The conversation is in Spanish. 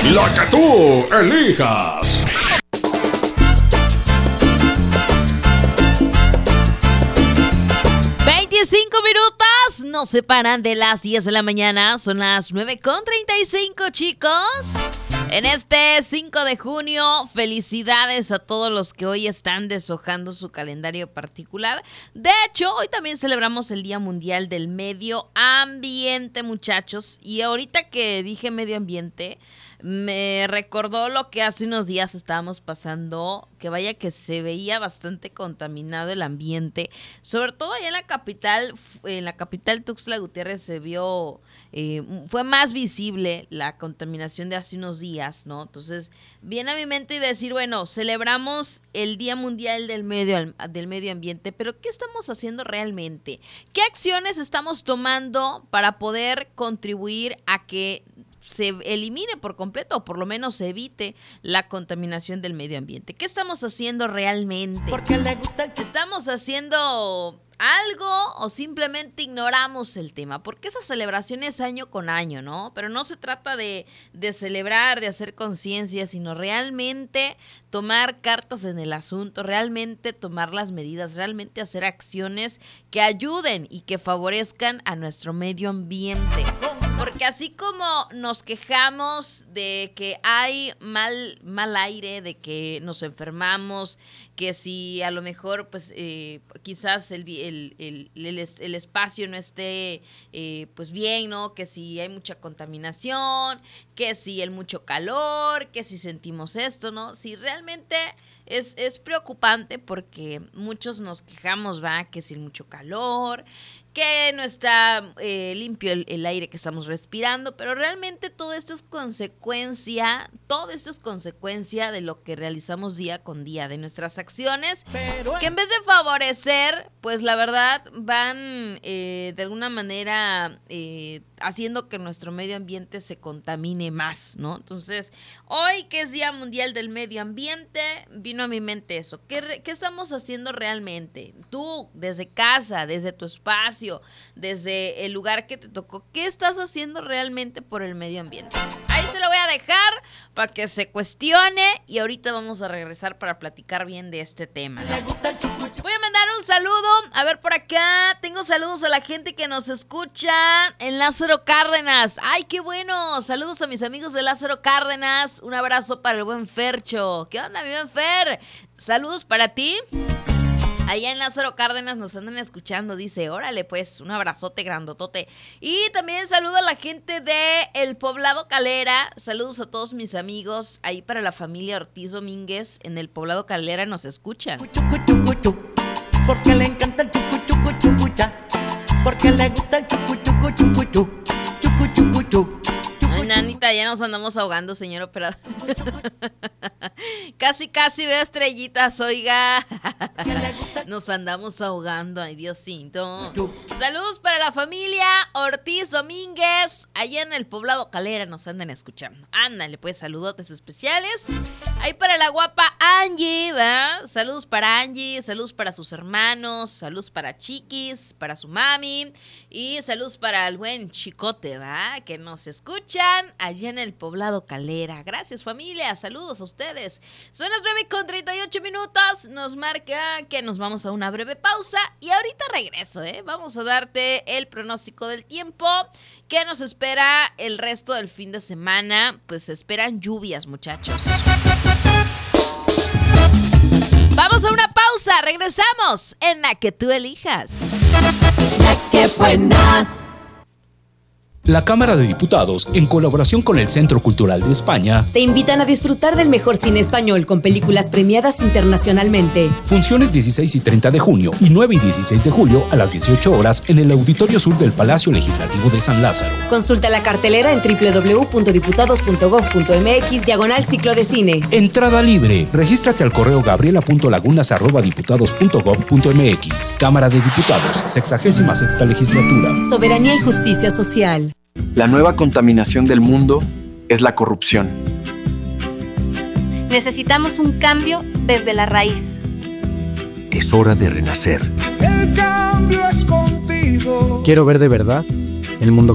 La que tú elijas. Minutos nos separan de las 10 de la mañana. Son las 9:35, chicos. En este 5 de junio, felicidades a todos los que hoy están deshojando su calendario particular. De hecho, hoy también celebramos el Día Mundial del Medio Ambiente, muchachos. Y ahorita que dije medio ambiente, me recordó lo que hace unos días estábamos pasando, que vaya que se veía bastante contaminado el ambiente, sobre todo allá en la capital Tuxtla Gutiérrez se vio, fue más visible la contaminación de hace unos días, ¿no? Entonces, viene a mi mente decir, bueno, celebramos el Día Mundial del Medio Ambiente, pero ¿qué estamos haciendo realmente? ¿Qué acciones estamos tomando para poder contribuir a que se elimine por completo o por lo menos se evite la contaminación del medio ambiente? ¿Qué estamos haciendo realmente? ¿Estamos haciendo algo o simplemente ignoramos el tema? Porque esa celebración es año con año, ¿no? Pero no se trata de celebrar, de hacer conciencia, sino realmente tomar cartas en el asunto, realmente tomar las medidas, realmente hacer acciones que ayuden y que favorezcan a nuestro medio ambiente. Porque así como nos quejamos de que hay mal aire, de que nos enfermamos, que si a lo mejor pues quizás el espacio no esté pues bien, ¿no? Que si hay mucha contaminación, que si hay mucho calor, que si sentimos esto, ¿no? Si realmente es preocupante porque muchos nos quejamos, ¿va? Que si hay mucho calor, que no está limpio el aire que estamos respirando, pero realmente todo esto es consecuencia de lo que realizamos día con día, de nuestras acciones, que en vez de favorecer, pues la verdad van de alguna manera haciendo que nuestro medio ambiente se contamine más, ¿no? Entonces, hoy que es Día Mundial del Medio Ambiente, vino a mi mente eso. ¿Qué estamos haciendo realmente? Tú, desde casa, desde tu espacio, desde el lugar que te tocó, ¿qué estás haciendo realmente por el medio ambiente? Ahí se lo voy a dejar para que se cuestione y ahorita vamos a regresar para platicar bien de este tema, ¿no? Voy a mandar un saludo, a ver por acá, tengo saludos a la gente que nos escucha en Lázaro Cárdenas. ¡Ay, qué bueno! Saludos a mis amigos de Lázaro Cárdenas, un abrazo para el buen Fercho. ¿Qué onda, mi buen Fer? Saludos para ti. Allá en Lázaro Cárdenas nos andan escuchando, dice, órale pues, un abrazote grandotote. Y también saludo a la gente de El Poblado Calera, saludos a todos mis amigos, ahí para la familia Ortiz Domínguez, en El Poblado Calera nos escuchan. Porque le encanta el chucu chucu chucucha, porque le gusta el chucu chucu chucuchu, chucu chucu chucu. Ay, nanita, ya nos andamos ahogando, señor operador. Casi veo estrellitas, oiga. Nos andamos ahogando, ay Diosito. Saludos para la familia Ortiz Domínguez, allá en El Poblado Calera nos andan escuchando. Ándale, pues, saludotes especiales. Ahí para la guapa Angie, ¿verdad? Saludos para Angie, saludos para sus hermanos, saludos para Chiquis, para su mami y saludos para el buen Chicote, ¿verdad? Que nos escuchan allá en El Poblado Calera. Gracias, familia, saludos a ustedes. Son las 9:38, nos marca que nos vamos a una breve pausa y ahorita regreso, Vamos a darte el pronóstico del tiempo que nos espera el resto del fin de semana. Pues se esperan lluvias, muchachos. Vamos a una pausa, regresamos en La que tú elijas. La que buena. La Cámara de Diputados, en colaboración con el Centro Cultural de España, te invitan a disfrutar del mejor cine español con películas premiadas internacionalmente. Funciones 16 y 30 de junio y 9 y 16 de julio a las 18 horas en el Auditorio Sur del Palacio Legislativo de San Lázaro. Consulta la cartelera en www.diputados.gov.mx/ciclo de cine. Entrada libre. Regístrate al correo gabriela.lagunas@diputados.gov.mx. Cámara de Diputados, 66ª legislatura. Soberanía y justicia social. La nueva contaminación del mundo es la corrupción. Necesitamos un cambio desde la raíz. Es hora de renacer. El cambio es contigo. Quiero ver de verdad el mundo